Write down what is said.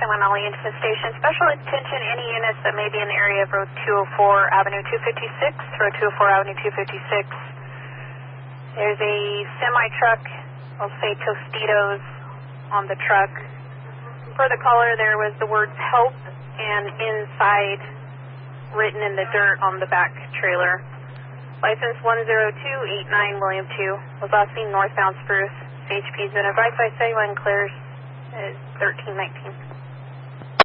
San Juan Alley into the station. Special attention, any units that may be in the area of Road 204 Avenue 256, Road 204 Avenue 256. There's a semi-truck, I'll say Tostitos, on the truck. For the caller, there was the words help and inside written in the dirt on the back trailer. License 10289 William 2 was last seen northbound Spruce. CHP's been advised by Seguin clears 1319.